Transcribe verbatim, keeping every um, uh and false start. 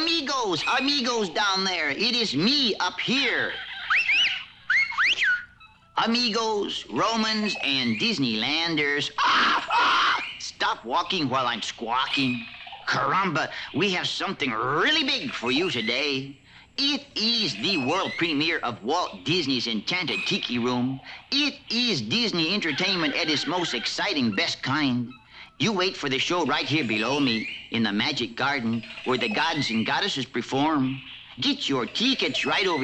amigos, amigos down there. It is me up here. Amigos, Romans, and Disneylanders. Ah, ah! Stop walking while I'm squawking. Caramba, we have something really big for you today. It is the world premiere of Walt Disney's Enchanted Tiki Room. It is Disney entertainment at its most exciting, best kind. You wait for the show right here below me in the Magic Garden where the gods and goddesses perform. Get your tickets right over